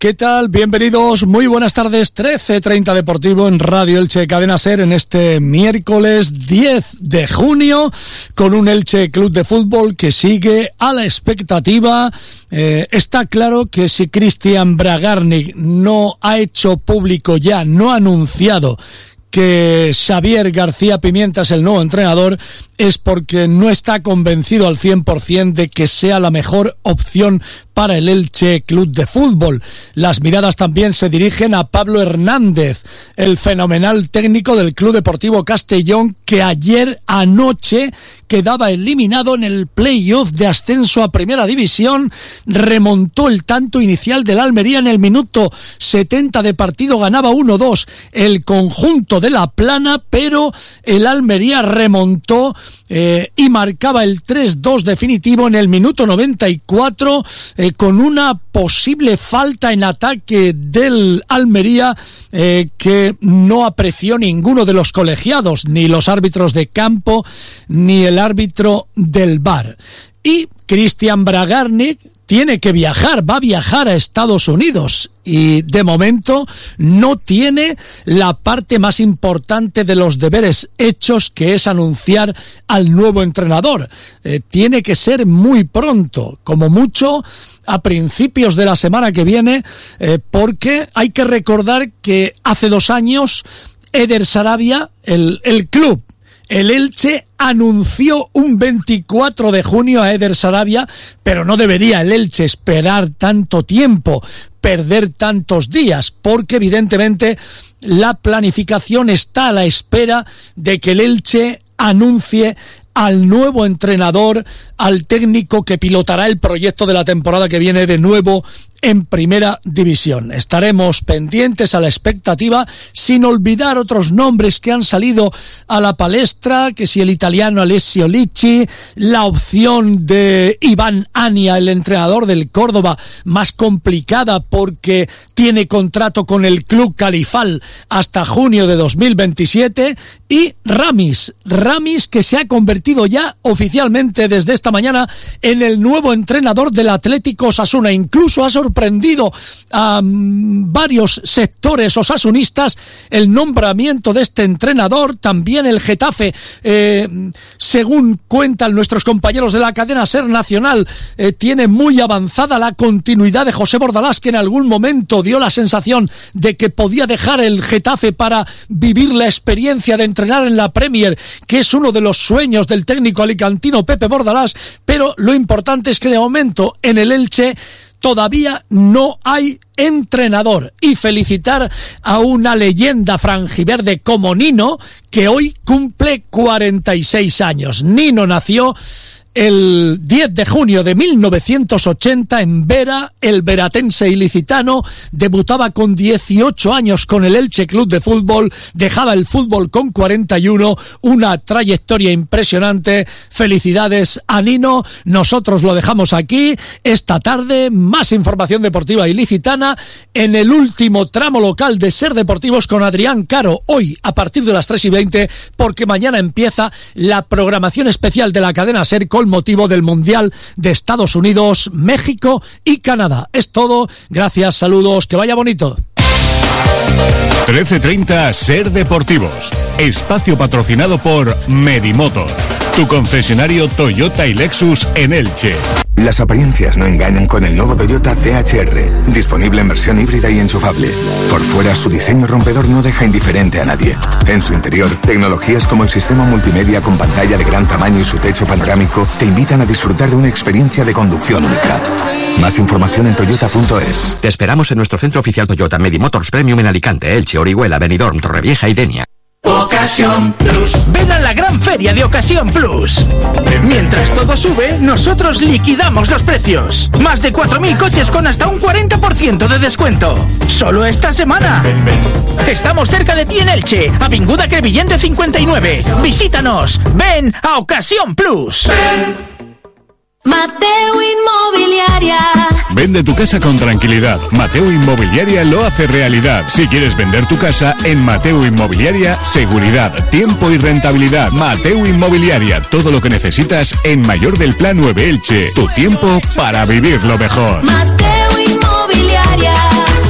¿Qué tal? Bienvenidos, muy buenas tardes, 13:30 Deportivo en Radio Elche Cadena SER en este miércoles 10 de junio con un Elche Club de Fútbol que sigue a la expectativa. Está claro que si Cristian Bragarnik no ha hecho público ya, no ha anunciado que Xavier García Pimienta es el nuevo entrenador, es porque no está convencido al 100% de que sea la mejor opción para el Elche Club de Fútbol. Las miradas también se dirigen a Pablo Hernández, el fenomenal técnico del Club Deportivo Castellón, que anoche quedaba eliminado en el playoff de ascenso a Primera División, remontó el tanto inicial del Almería en el minuto 70 de partido, ganaba 1-2 el conjunto de La Plana, pero el Almería remontó y marcaba el 3-2 definitivo en el minuto 94 con una posible falta en ataque del Almería que no apreció ninguno de los colegiados, ni los árbitros de campo ni el árbitro del VAR. Y Cristian Bragarnik tiene que viajar, va a viajar a Estados Unidos y de momento no tiene la parte más importante de los deberes hechos, que es anunciar al nuevo entrenador. Tiene que ser muy pronto, como mucho a principios de la semana que viene, porque hay que recordar que hace 2 años Eder Sarabia, el club, el Elche, anunció un 24 de junio a Eder Sarabia, pero no debería el Elche esperar tanto tiempo, perder tantos días, porque evidentemente la planificación está a la espera de que el Elche anuncie al nuevo entrenador, al técnico que pilotará el proyecto de la temporada que viene de nuevo en Primera División. Estaremos pendientes a la expectativa, sin olvidar otros nombres que han salido a la palestra, que si el italiano Alessio Licci, la opción de Iván Ania, el entrenador del Córdoba, más complicada porque tiene contrato con el club Califal hasta junio de 2027, y Ramis, que se ha convertido ya oficialmente desde esta mañana en el nuevo entrenador del Atlético Osasuna. Incluso ha sorprendido a varios sectores osasunistas el nombramiento de este entrenador. También el Getafe, según cuentan nuestros compañeros de la cadena SER Nacional, tiene muy avanzada la continuidad de José Bordalás, que en algún momento dio la sensación de que podía dejar el Getafe para vivir la experiencia de entrenar en la Premier, que es uno de los sueños del técnico alicantino Pepe Bordalás. Pero lo importante es que de momento en el Elche todavía no hay entrenador, y felicitar a una leyenda franjiverde como Nino, que hoy cumple 46 años. Nino nació el 10 de junio de 1980 en Vera, el veratense ilicitano. Debutaba con 18 años con el Elche Club de Fútbol, dejaba el fútbol con 41, una trayectoria impresionante. Felicidades a Nino, nosotros lo dejamos aquí. Esta tarde, más información deportiva ilicitana en el último tramo local de SER Deportivos con Adrián Caro, hoy a partir de las 3:20, porque mañana empieza la programación especial de la cadena SER con motivo del Mundial de Estados Unidos, México y Canadá. Es todo, gracias, saludos, que vaya bonito. 13:30 SER Deportivos, espacio patrocinado por Medimotor, tu concesionario Toyota y Lexus en Elche. Las apariencias no engañan con el nuevo Toyota CHR, disponible en versión híbrida y enchufable. Por fuera, su diseño rompedor no deja indiferente a nadie. En su interior, tecnologías como el sistema multimedia con pantalla de gran tamaño y su techo panorámico te invitan a disfrutar de una experiencia de conducción única. Más información en toyota.es. Te esperamos en nuestro centro oficial Toyota Medimotors Premium en Alicante, Elche, Orihuela, Benidorm, Torrevieja y Denia. Ocasión Plus. Ven a la gran feria de Ocasión Plus. Mientras todo sube, nosotros liquidamos los precios. Más de 4.000 coches con hasta un 40% de descuento. Solo esta semana. Estamos cerca de ti en Elche, Avinguda Crevillente 59. Visítanos. Ven a Ocasión Plus. Mateo Inmobiliaria. Vende tu casa con tranquilidad. Mateo Inmobiliaria lo hace realidad. Si quieres vender tu casa, en Mateo Inmobiliaria, seguridad, tiempo y rentabilidad. Mateo Inmobiliaria, todo lo que necesitas en Mayor del Plan 9 Elche. Tu tiempo para vivirlo mejor. Mateo Inmobiliaria.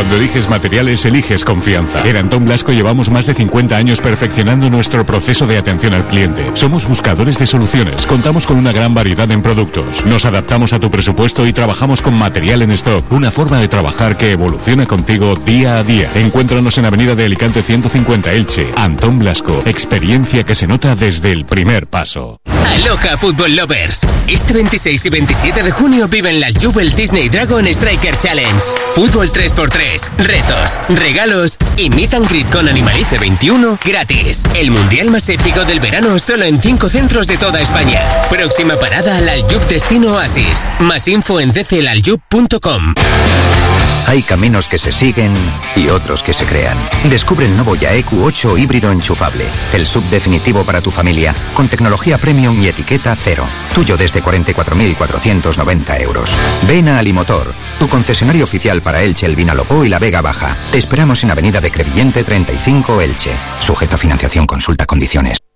Cuando eliges materiales, eliges confianza. En Antón Blasco llevamos más de 50 años perfeccionando nuestro proceso de atención al cliente. Somos buscadores de soluciones. Contamos con una gran variedad en productos. Nos adaptamos a tu presupuesto y trabajamos con material en stock. Una forma de trabajar que evoluciona contigo día a día. Encuéntranos en Avenida de Alicante 150 Elche. Antón Blasco. Experiencia que se nota desde el primer paso. Aloha Football Lovers. Este 26 y 27 de junio viven la Jubel Disney Dragon Striker Challenge. Fútbol 3x3, retos, regalos y meet and greet con Animalice 21 gratis. El mundial más épico del verano solo en 5 centros de toda España. Próxima parada al Aljub Destino Oasis. Más info en cclaljub.com. Hay caminos que se siguen y otros que se crean. Descubre el nuevo Ya EQ8 híbrido enchufable. El sub definitivo para tu familia, con tecnología premium y etiqueta cero. Tuyo desde 44.490 euros. Ven a Alimotor, tu concesionario oficial para Elche, El Vinalopó y la Vega Baja. Te esperamos en Avenida de Crevillente 35 Elche. Sujeto a financiación, consulta condiciones.